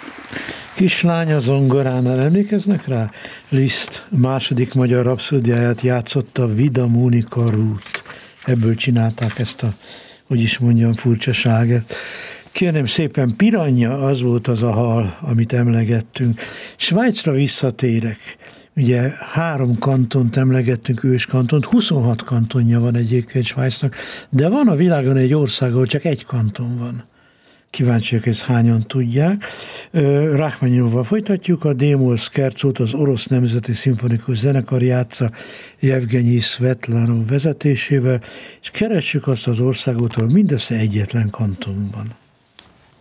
Kislány a zongoránál, emlékeznek rá? Liszt második magyar rapszódiáját játszotta Vida Mónika Ruth. Ebből csinálták ezt a, hogy is mondjam, furcsaságet. Kérném szépen, piranya az volt az a hal, amit emlegettünk. Svájcra visszatérek. Ugye 3 kantont emlegettünk, őskantont, 26 kantonja van egyébként Svájcnak, de van a világon egy ország, ahol csak 1 kanton van. Kíváncsiak, ezt hányan tudják. Rachmaninoffal folytatjuk, a D-moll szkercót az Orosz Nemzeti Szimfonikus Zenekar játsza Jevgenyi Szvetlanov vezetésével, és keressük azt az országot, ahol mindössze egyetlen kanton van.